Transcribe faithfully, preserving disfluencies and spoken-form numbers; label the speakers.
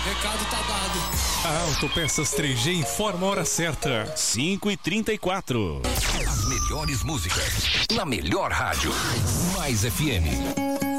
Speaker 1: Recado tá dado.
Speaker 2: A Autopeças três G informa a hora certa.
Speaker 3: cinco e trinta e quatro.
Speaker 4: As melhores músicas na melhor rádio. Mais F M.